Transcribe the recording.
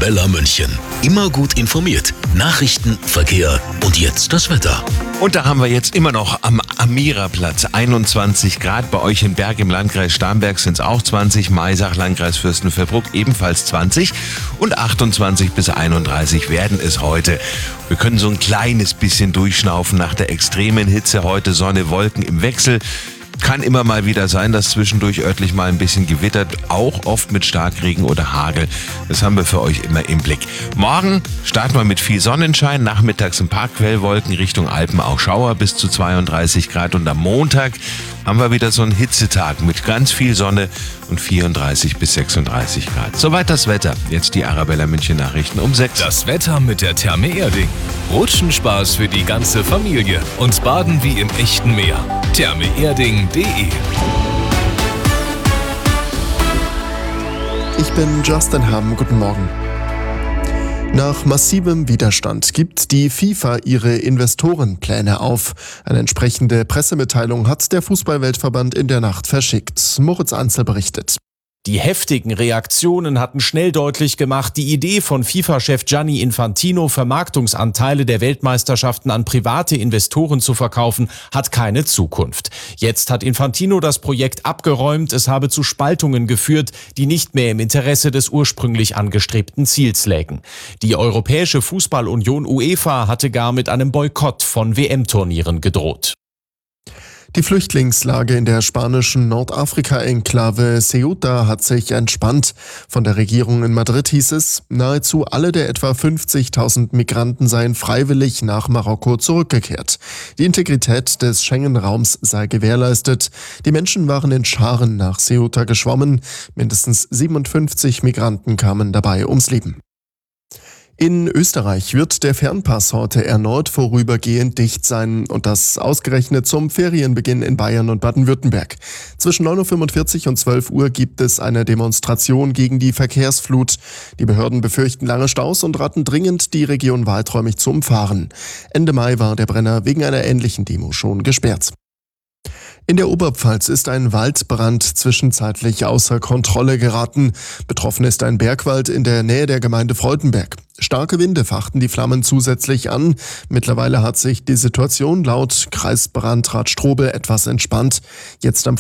Arabella München. Immer gut informiert. Nachrichten, Verkehr und jetzt das Wetter. Und da haben wir jetzt immer noch am Amiraplatz 21 Grad. Bei euch in Berg im Landkreis Starnberg sind es auch 20. Maisach, Landkreis Fürstenfeldbruck ebenfalls 20. Und 28 bis 31 werden es heute. Wir können so ein kleines bisschen durchschnaufen nach der extremen Hitze heute. Sonne, Wolken im Wechsel. Kann immer mal wieder sein, dass zwischendurch örtlich mal ein bisschen gewittert, auch oft mit Starkregen oder Hagel. Das haben wir für euch immer im Blick. Morgen starten wir mit viel Sonnenschein, nachmittags ein paar Quellwolken Richtung Alpen, auch Schauer bis zu 32 Grad. Und am Montag haben wir wieder so einen Hitzetag mit ganz viel Sonne und 34 bis 36 Grad. Soweit das Wetter. Jetzt die Arabella München Nachrichten um 6. Das Wetter mit der Therme Erding. Rutschenspaß für die ganze Familie und Baden wie im echten Meer. thermeerding.de. Ich bin Justin Hamm, guten Morgen. Nach massivem Widerstand gibt die FIFA ihre Investorenpläne auf. Eine entsprechende Pressemitteilung hat der Fußballweltverband in der Nacht verschickt. Moritz Anzel berichtet. Die heftigen Reaktionen hatten schnell deutlich gemacht, die Idee von FIFA-Chef Gianni Infantino, Vermarktungsanteile der Weltmeisterschaften an private Investoren zu verkaufen, hat keine Zukunft. Jetzt hat Infantino das Projekt abgeräumt, es habe zu Spaltungen geführt, die nicht mehr im Interesse des ursprünglich angestrebten Ziels lägen. Die Europäische Fußballunion UEFA hatte gar mit einem Boykott von WM-Turnieren gedroht. Die Flüchtlingslage in der spanischen Nordafrika-Enklave Ceuta hat sich entspannt. Von der Regierung in Madrid hieß es, nahezu alle der etwa 50.000 Migranten seien freiwillig nach Marokko zurückgekehrt. Die Integrität des Schengen-Raums sei gewährleistet. Die Menschen waren in Scharen nach Ceuta geschwommen. Mindestens 57 Migranten kamen dabei ums Leben. In Österreich wird der Fernpass heute erneut vorübergehend dicht sein und das ausgerechnet zum Ferienbeginn in Bayern und Baden-Württemberg. Zwischen 9.45 Uhr und 12 Uhr gibt es eine Demonstration gegen die Verkehrsflut. Die Behörden befürchten lange Staus und raten dringend, die Region weiträumig zu umfahren. Ende Mai war der Brenner wegen einer ähnlichen Demo schon gesperrt. In der Oberpfalz ist ein Waldbrand zwischenzeitlich außer Kontrolle geraten. Betroffen ist ein Bergwald in der Nähe der Gemeinde Freudenberg. Starke Winde fachten die Flammen zusätzlich an. Mittlerweile hat sich die Situation laut Kreisbrandrat Strobel etwas entspannt. Jetzt am